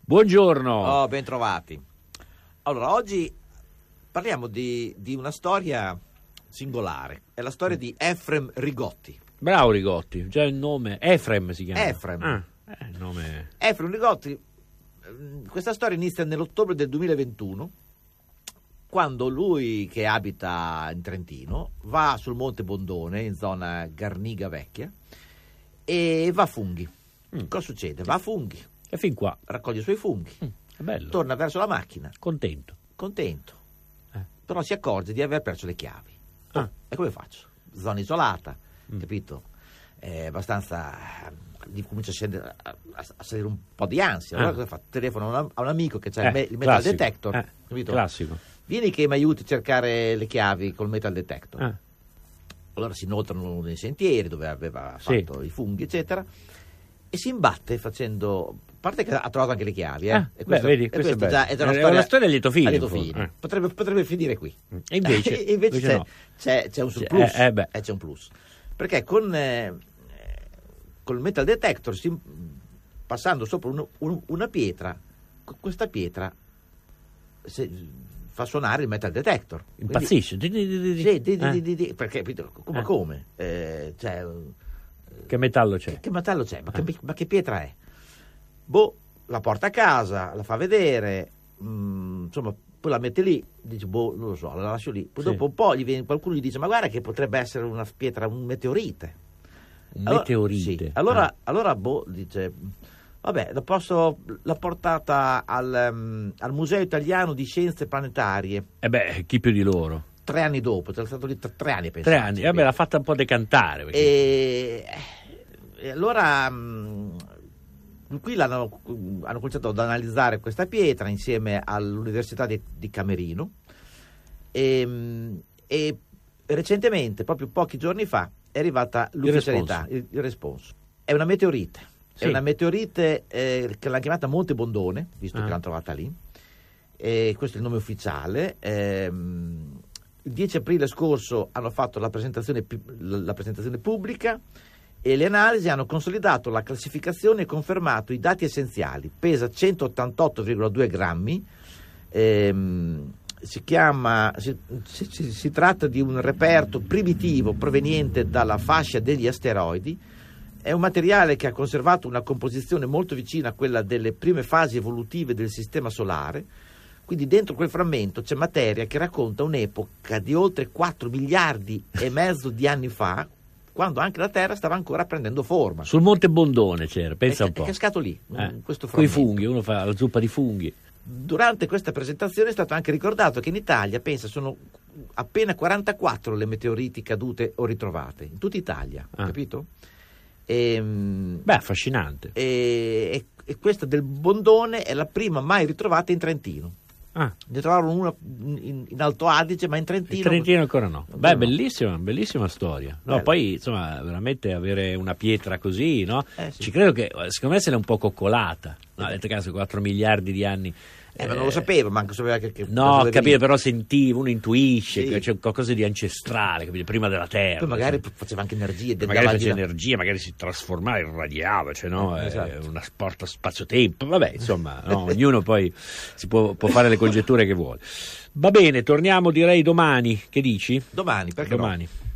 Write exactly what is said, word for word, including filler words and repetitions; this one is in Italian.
Buongiorno. Oh, ben trovati. Allora, oggi parliamo di, di una storia singolare. È la storia di Efrem Rigotti. Bravo Rigotti, già il nome. Efrem si chiama. Efrem. Ah, eh, il nome... Efrem Rigotti, questa storia inizia nell'ottobre del duemilaventuno, quando lui, che abita in Trentino, va sul Monte Bondone, in zona Garniga Vecchia, e va a funghi. Mm. Cosa succede? Va a funghi. E fin qua. Raccoglie i suoi funghi. Mm, è bello. Torna verso la macchina. Contento. Contento. Eh. Però si accorge di aver perso le chiavi. Oh, Ah. E come faccio? Zona isolata, Mm. capito? È abbastanza... Gli comincia a, scendere, a, a salire un po' di ansia. Allora Ah. cosa fa? Telefono a, una, a un amico che c'ha Eh, il, me- il metal classico. detector. Eh, capito? classico. Vieni che mi aiuti a cercare le chiavi col metal detector. Ah. Allora si inoltrano nei sentieri dove aveva Sì. fatto i funghi, eccetera, e si imbatte facendo... A parte che ha trovato anche le chiavi, eh? Ah, e questo, beh, vedi, e questo è questa bello. già è già una È storia, una storia a lieto fine, a lieto in fondo. fine. Eh. Potrebbe, potrebbe finire qui. E invece, E invece invece c'è, no. c'è, c'è un surplus. C'è- eh, eh, beh. Eh, c'è un plus. Perché con, eh, col metal detector, si, passando sopra un- un- una pietra, questa pietra se, fa suonare il metal detector. Quindi- Impazzisce. Di- di- di- di- sì, di- di- eh. di- di- di- perché capito? come? Eh. come? Eh, cioè, Che metallo c'è? che, che metallo c'è? Ma, che, ma che pietra è? Boh, la porta a casa, la fa vedere, mh, insomma, poi la mette lì, dice, boh, non lo so, la lascio lì. Poi Sì. dopo un po' gli viene, qualcuno gli dice, ma guarda che potrebbe essere una pietra, un meteorite. Un Allora- meteorite. sì. Allora, Ah. allora, boh, dice, vabbè, la posso, l'ha portata al, um, al Museo Italiano di Scienze Planetarie, Eh beh, chi più di loro? tre anni dopo, è stato lì tre, tre anni, penso. Tre anni. Vabbè, l'ha fatta un po' decantare. Perché... E, e allora mh, qui l'hanno, hanno cominciato ad analizzare questa pietra insieme all'Università di, di Camerino e, mh, e recentemente, proprio pochi giorni fa, è arrivata l'ufficialità, il, il responso. È una meteorite, Sì. è una meteorite eh, che l'hanno chiamata Monte Bondone, visto Ah. che l'hanno trovata lì, e questo è il nome ufficiale. ehm, il dieci aprile scorso hanno fatto la presentazione, pi- la presentazione pubblica e le analisi hanno consolidato la classificazione e confermato i dati essenziali. Pesa centottantotto virgola due grammi, ehm, si chiama si, si, si, si tratta di un reperto primitivo proveniente dalla fascia degli asteroidi. È un materiale che ha conservato una composizione molto vicina a quella delle prime fasi evolutive del sistema solare. Quindi dentro quel frammento c'è materia che racconta un'epoca di oltre quattro miliardi e mezzo di anni fa, quando anche la Terra stava ancora prendendo forma. Sul Monte Bondone c'era, pensa è, un po'. È cascato lì, Eh, questo Coi frammento. funghi, uno fa la zuppa di funghi. Durante questa presentazione è stato anche ricordato che in Italia, pensa, sono appena quarantaquattro le meteoriti cadute o ritrovate, in tutta Italia, Ah. capito? E, Beh, affascinante. e, e, e questa del Bondone è la prima mai ritrovata in Trentino. Ah, Ne trovarono una in, in Alto Adige, ma in Trentino... il Trentino ancora no. ancora Beh, no. bellissima, bellissima storia. No, Bello. poi, insomma, veramente avere una pietra così, no? Eh, sì. Ci credo che, secondo me, se l'è un po' coccolata. No, ha detto caso quattro miliardi di anni. Eh, ma non lo sapevo, manco sapeva che... che No, cosa capire, veniva. però sentivo, uno intuisce Sì. che c'è qualcosa di ancestrale, capito? Prima della Terra. Poi magari insomma. faceva anche energia. del- magari dava- faceva energia, magari si trasformava, irradiava, cioè no, Eh, è esatto. una sport spazio-tempo, vabbè, insomma, no, ognuno poi si può, può fare le congetture che vuole. Va bene, torniamo direi domani, che dici? Domani, perché no? Domani.